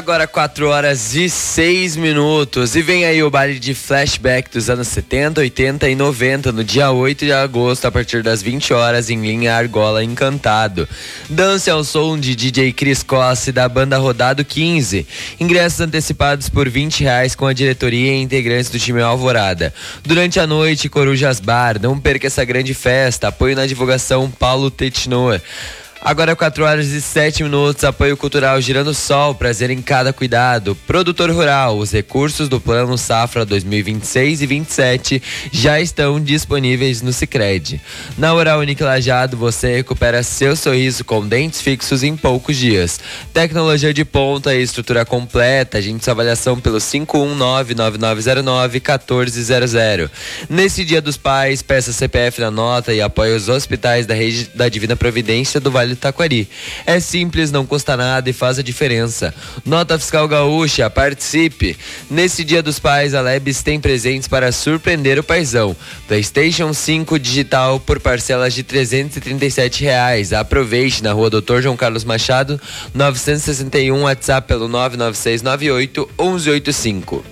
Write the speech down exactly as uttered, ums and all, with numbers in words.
Agora quatro horas e seis minutos e vem aí o baile de flashback dos anos setenta, oitenta e noventa no dia oito de agosto a partir das vinte horas em linha Argola Encantado. Dance ao som de D J Cris Costa da banda Rodado quinze. Ingressos antecipados por vinte reais com a diretoria e integrantes do time Alvorada. Durante a noite, Corujas Bar, não perca essa grande festa. Apoio na divulgação Paulo Tetinoa. Agora quatro horas e sete minutos, apoio cultural Girando Sol, prazer em cada cuidado. Produtor Rural, os recursos do Plano Safra dois mil e vinte e seis e vinte e sete já estão disponíveis no Sicredi. Na Oral Unique Lajeado, você recupera seu sorriso com dentes fixos em poucos dias. Tecnologia de ponta e estrutura completa, agende sua avaliação pelo cinco um nove, nove nove zero nove, um quatro zero zero. Nesse Dia dos Pais, peça C P F na nota e apoie os hospitais da rede da Divina Providência do Vale do Taquari. É simples, não custa nada e faz a diferença. Nota Fiscal Gaúcha, participe. Nesse Dia dos Pais, a Lebes tem presentes para surpreender o paizão. PlayStation cinco digital por parcelas de trezentos e trinta e sete reais. Aproveite na rua doutor João Carlos Machado, novecentos e sessenta e um, WhatsApp pelo nove nove seis nove oito um um oito cinco.